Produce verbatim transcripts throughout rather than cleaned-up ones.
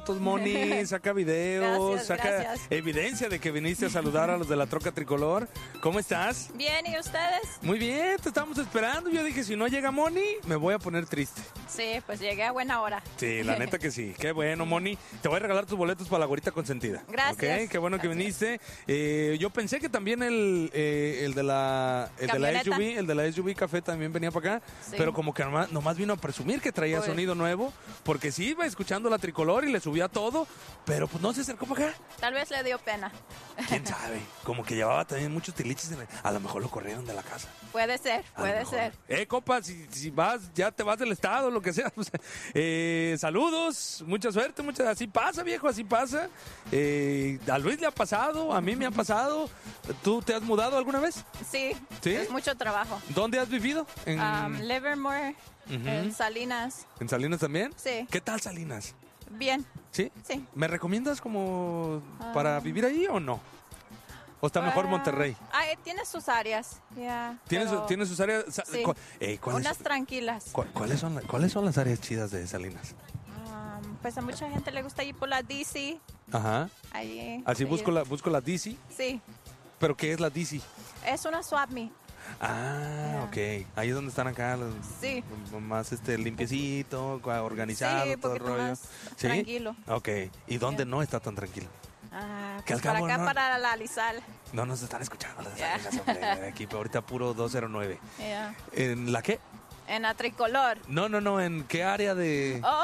Moni, saca videos, Gracias, saca gracias. evidencia de que viniste a saludar a los de la troca tricolor. ¿Cómo estás? Bien, ¿y ustedes? Muy bien, te estamos esperando. Yo dije, si no llega Moni, me voy a poner triste. Sí, pues llegué a buena hora. Sí, la neta que sí. Qué bueno, Moni. Te voy a regalar tus boletos para la güerita consentida. Gracias. ¿Ok? Qué bueno Gracias. que viniste. Eh, yo pensé que también el, eh, el de la el de la Camioneta. S U V, el de la S U V Café también venía para acá, Sí. pero como que nomás, nomás vino a presumir que traía Uy. sonido nuevo, porque sí iba escuchando la tricolor y le subía todo, pero pues no se acercó para acá. Tal vez le dio pena. ¿Quién sabe? Como que llevaba también muchos tiliches. En el- A lo mejor lo corrieron de la casa. Puede ser, A lo puede mejor. ser. Eh, compa, si, si vas, ya te vas del estado, lo que sea. O sea, eh, saludos, mucha suerte, mucha, así pasa, viejo, así pasa. Eh, a Luis le ha pasado, a mí me ha pasado. ¿Tú te has mudado alguna vez? Sí, ¿Sí? es mucho trabajo. ¿Dónde has vivido? ¿En, Um, Livermore, Ujú. en Salinas. ¿en Salinas también? Sí. ¿Qué tal Salinas? Bien, ¿Sí? sí. ¿Me recomiendas como Ah. para vivir ahí o no? ¿O está mejor Ah, Monterrey? ah, eh, tiene sus áreas. ya, ¿Tiene, pero su- tiene sus áreas? sa- sí. cu- eh, ¿cuáles, Unas tranquilas. cu- ¿cuáles, son, la- ¿Cuáles son las áreas chidas de Salinas? Um, pues a mucha gente le gusta ir por la D C. Ajá. Allí, Así sí. busco la, busco la D C. Sí, ¿Pero qué es la D C? es una swap me. Ah, Yeah. ok. Ahí es donde están acá los, Sí. más este limpiecito, cua- organizado, Sí, un todo el poquito rollo. más ¿Sí? tranquilo. Ok. ¿Y dónde Yeah. no está tan tranquilo? Ah, Que pues al para cabo acá, no- para la Lizal. No nos están escuchando las de Yeah. Salinas, hombre. Aquí ahorita puro dos cero nueve. Yeah. ¿En la qué? En la tricolor. No, no, no. ¿En qué área de Oh,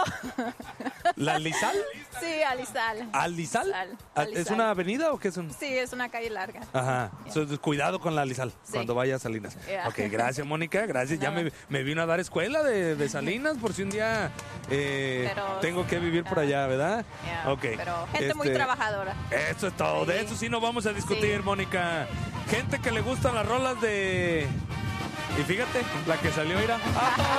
la Lizal? sí, a Lizal. ¿Alizal? Lizal, ¿Ah, Alizal. ¿Es una avenida o qué es un...? Sí, es una calle larga. Ajá. Yeah. So, cuidado con la Lizal Sí. cuando vaya a Salinas. Yeah. Ok, gracias, Mónica. Gracias. Ya Nada. me, me vino a dar escuela de, de Salinas por si un día eh, Pero- tengo que vivir por allá, ¿verdad? Yeah, Ok. Pero gente muy Este, trabajadora. Eso es todo. De Sí. eso sí no vamos a discutir, Sí. Mónica. Gente que le gustan las rolas de... Y fíjate, la que salió, mira.